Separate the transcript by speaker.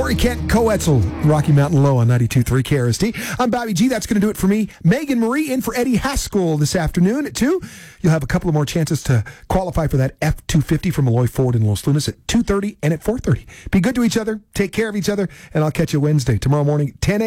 Speaker 1: Corey Kent, Coetzel, Rocky Mountain Low on 92.3 KRST. I'm Bobby G. That's going to do it for me. Megan Marie in for Eddie Haskell this afternoon at 2. You'll have a couple of more chances to qualify for that F-250 from Malloy Ford in Los Lunas at 2:30 and at 4:30. Be good to each other, take care of each other, and I'll catch you Wednesday, tomorrow morning, 10 a.m.